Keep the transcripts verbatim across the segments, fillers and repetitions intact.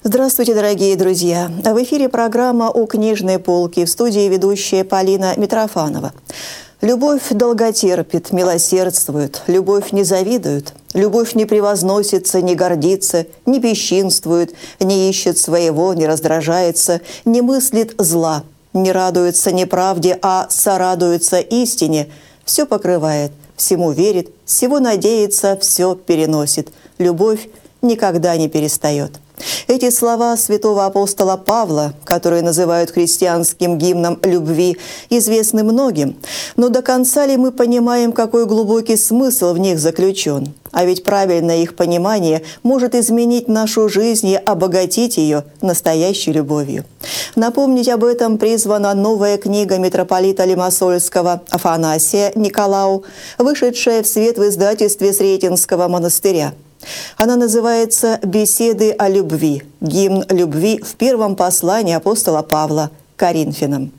Здравствуйте, дорогие друзья! В эфире программа «У книжной полки», в студии ведущая Полина Митрофанова. Любовь долготерпит, милосердствует, любовь не завидует, любовь не превозносится, не гордится, не бесчинствует, не ищет своего, не раздражается, не мыслит зла, не радуется неправде, а сорадуется истине, все покрывает, всему верит, всего надеется, все переносит. Любовь никогда не перестает. Эти слова святого апостола Павла, которые называют христианским гимном любви, известны многим, но до конца ли мы понимаем, какой глубокий смысл в них заключен? А ведь правильное их понимание может изменить нашу жизнь и обогатить ее настоящей любовью. Напомнить об этом призвана новая книга митрополита Лимассольского Афанасия Николау, вышедшая в свет в издательстве Сретенского монастыря. Она называется «Беседы о любви. Гимн любви» в первом послании апостола Павла к Коринфянам.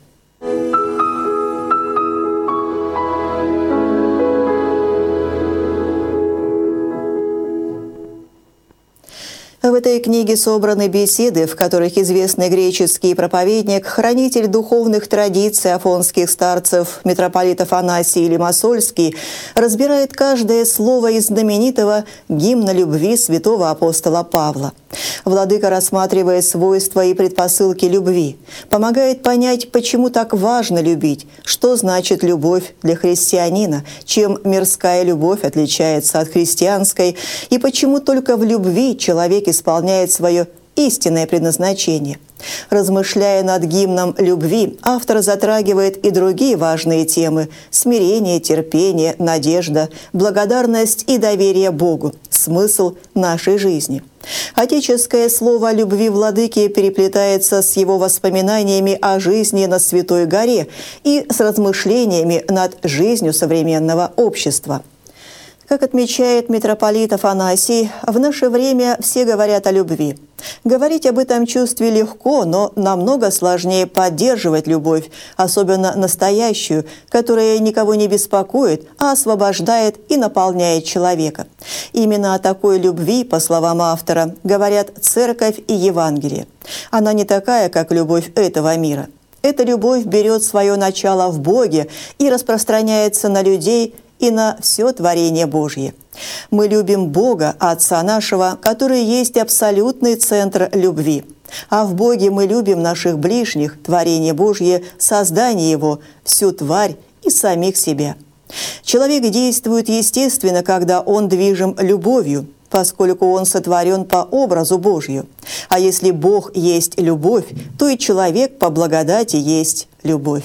В этой книге собраны беседы, в которых известный греческий проповедник, хранитель духовных традиций афонских старцев, митрополит Афанасий Лимассольский, разбирает каждое слово из знаменитого гимна любви святого апостола Павла. Владыка рассматривает свойства и предпосылки любви, помогает понять, почему так важно любить, что значит любовь для христианина, чем мирская любовь отличается от христианской, и почему только в любви человек исполняет свое истинное предназначение. Размышляя над гимном любви, автор затрагивает и другие важные темы – смирение, терпение, надежда, благодарность и доверие Богу, смысл нашей жизни. Отеческое слово любви владыки переплетается с его воспоминаниями о жизни на Святой горе и с размышлениями над жизнью современного общества. Как отмечает митрополит Афанасий, в наше время все говорят о любви. Говорить об этом чувстве легко, но намного сложнее поддерживать любовь, особенно настоящую, которая никого не беспокоит, а освобождает и наполняет человека. Именно о такой любви, по словам автора, говорят Церковь и Евангелие. Она не такая, как любовь этого мира. Эта любовь берет свое начало в Боге и распространяется на людей и на все творение Божье. Мы любим Бога, Отца нашего, который есть абсолютный центр любви. А в Боге мы любим наших ближних, творение Божье, создание Его, всю тварь и самих себя. Человек действует естественно, когда он движим любовью, поскольку он сотворен по образу Божью. А если Бог есть любовь, то и человек по благодати есть любовь.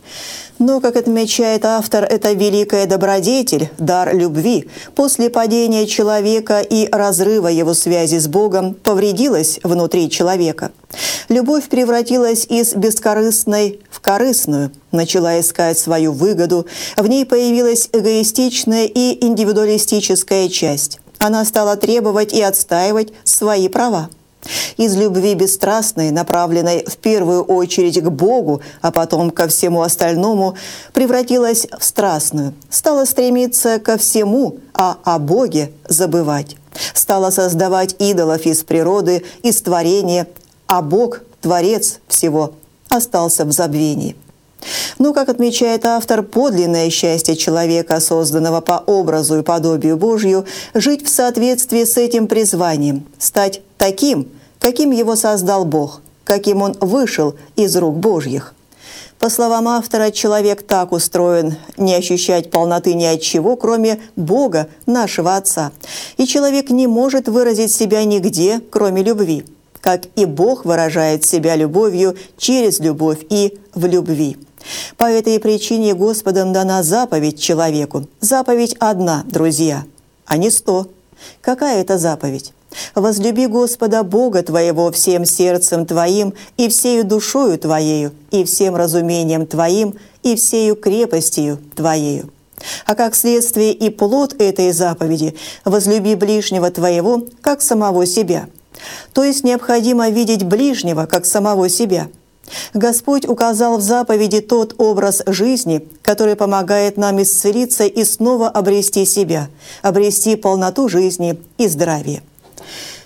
Но, как отмечает автор, это великая добродетель, дар любви, после падения человека и разрыва его связи с Богом повредилась внутри человека. Любовь превратилась из бескорыстной в корыстную, начала искать свою выгоду, в ней появилась эгоистичная и индивидуалистическая часть. Она стала требовать и отстаивать свои права. Из любви бесстрастной, направленной в первую очередь к Богу, а потом ко всему остальному, превратилась в страстную, стала стремиться ко всему, а о Боге забывать. Стала создавать идолов из природы, из творения, а Бог, Творец всего, остался в забвении. Но, как отмечает автор, подлинное счастье человека, созданного по образу и подобию Божью, жить в соответствии с этим призванием, стать таким, каким его создал Бог, каким он вышел из рук Божьих. По словам автора, человек так устроен не ощущать полноты ни от чего, кроме Бога, нашего Отца. И человек не может выразить себя нигде, кроме любви, как и Бог выражает себя любовью через любовь и в любви. По этой причине Господом дана заповедь человеку. Заповедь одна, друзья, а не сто. Какая это заповедь? «Возлюби Господа Бога твоего всем сердцем твоим, и всею душою твоею, и всем разумением твоим, и всею крепостью твоею». А как следствие и плод этой заповеди «возлюби ближнего твоего, как самого себя». То есть необходимо видеть ближнего, как самого себя. Господь указал в заповеди тот образ жизни, который помогает нам исцелиться и снова обрести себя, обрести полноту жизни и здравие.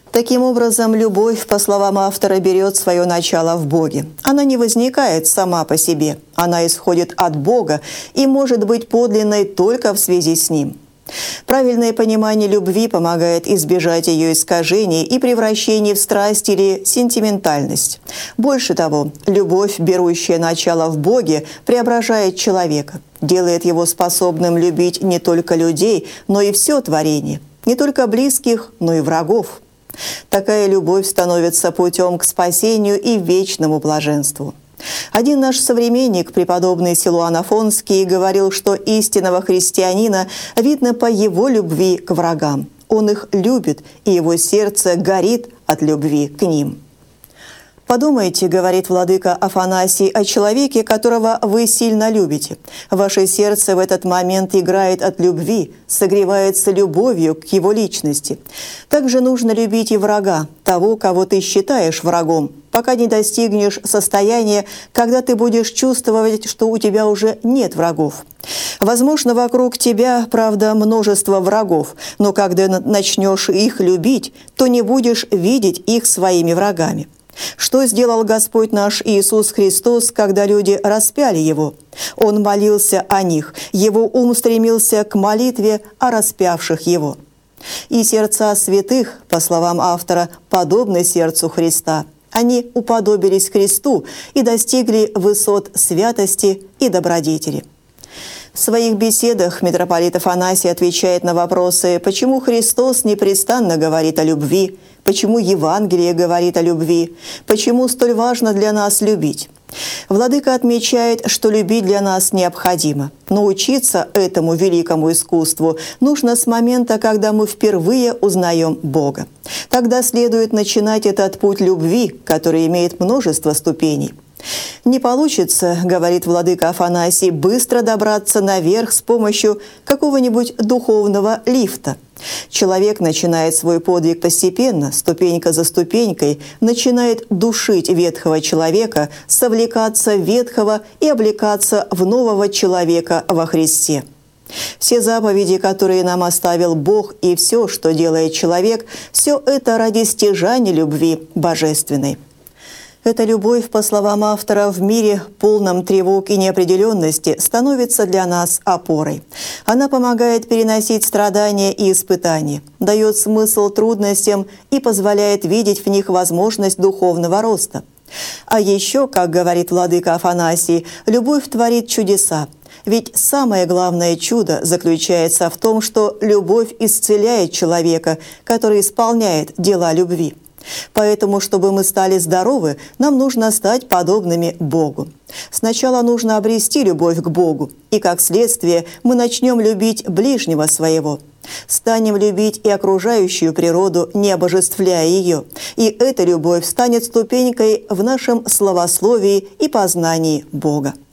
Таким образом, любовь, по словам автора, берет свое начало в Боге. Она не возникает сама по себе. Она исходит от Бога и может быть подлинной только в связи с Ним. Правильное понимание любви помогает избежать ее искажений и превращений в страсть или сентиментальность. Больше того, любовь, берущая начало в Боге, преображает человека, делает его способным любить не только людей, но и все творение, не только близких, но и врагов. Такая любовь становится путем к спасению и вечному блаженству. Один наш современник, преподобный Силуан Афонский, говорил, что истинного христианина видно по его любви к врагам. Он их любит, и его сердце горит от любви к ним. «Подумайте, — говорит владыка Афанасий, — о человеке, которого вы сильно любите. Ваше сердце в этот момент играет от любви, согревается любовью к его личности. Также нужно любить и врага, того, кого ты считаешь врагом, пока не достигнешь состояния, когда ты будешь чувствовать, что у тебя уже нет врагов. Возможно, вокруг тебя, правда, множество врагов, но когда начнешь их любить, то не будешь видеть их своими врагами. Что сделал Господь наш Иисус Христос, когда люди распяли Его? Он молился о них, Его ум стремился к молитве о распявших Его. И сердца святых, по словам автора, подобны сердцу Христа. Они уподобились Христу и достигли высот святости и добродетели. В своих беседах митрополит Афанасий отвечает на вопросы, почему Христос непрестанно говорит о любви, почему Евангелие говорит о любви, почему столь важно для нас любить. Владыка отмечает, что любить для нас необходимо. Но учиться этому великому искусству нужно с момента, когда мы впервые узнаем Бога. Тогда следует начинать этот путь любви, который имеет множество ступеней. «Не получится, — говорит владыка Афанасий, — быстро добраться наверх с помощью какого-нибудь духовного лифта. Человек начинает свой подвиг постепенно, ступенька за ступенькой, начинает душить ветхого человека, совлекаться в ветхого и облекаться в нового человека во Христе. Все заповеди, которые нам оставил Бог, и все, что делает человек, все это ради стяжания любви божественной». Эта любовь, по словам автора, в мире, полном тревог и неопределенности, становится для нас опорой. Она помогает переносить страдания и испытания, дает смысл трудностям и позволяет видеть в них возможность духовного роста. А еще, как говорит владыка Афанасий, любовь творит чудеса. Ведь самое главное чудо заключается в том, что любовь исцеляет человека, который исполняет дела любви. Поэтому, чтобы мы стали здоровы, нам нужно стать подобными Богу. Сначала нужно обрести любовь к Богу, и как следствие мы начнем любить ближнего своего. Станем любить и окружающую природу, не обожествляя ее, и эта любовь станет ступенькой в нашем славословии и познании Бога.